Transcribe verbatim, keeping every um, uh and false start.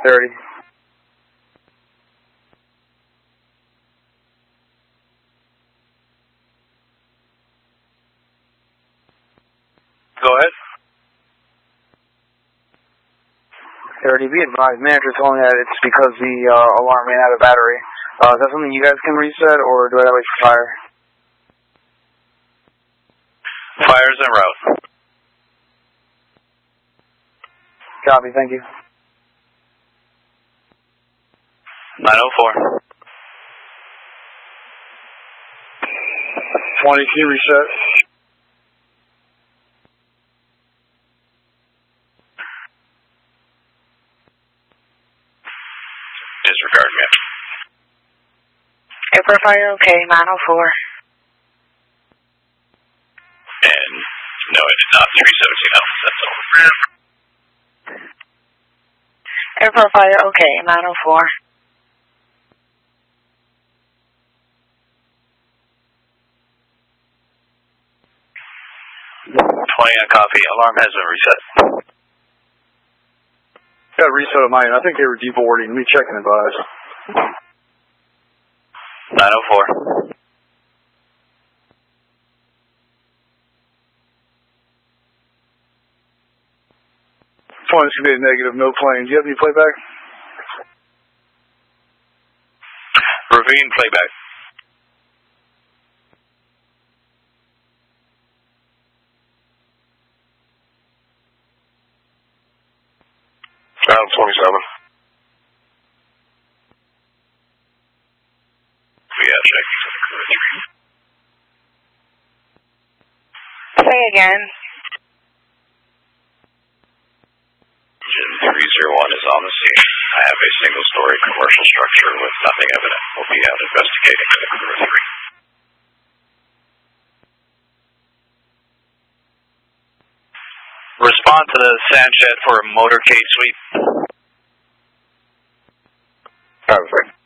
thirty. Go ahead. thirty, be advised, manager told me that it's because the uh, alarm ran out of battery. Uh, is that something you guys can reset, or do I have to wait for fire? Fire's en route. Copy, thank you. nine oh four. twenty, can you reset? Disregard, ma'am. Airport fire, okay, nine oh four. And no, it is not three seventeen Alpha, that's all. Airport fire, okay, nine oh four. twenty on copy, alarm has been reset. Got a reset of mine. I think they were deboarding. Let me check and advise. nine oh four. twenty, it's going to be a negative, no plane. Do you have any playback? Ravine playback. Ground twenty-seven. We have checked for the crew three. Say again. Engine three zero one is on the scene. I have a single-story commercial structure with nothing evident. We'll be out investigating for the crew three. Respond to the Sanchez for a motorcade sweep. Copy.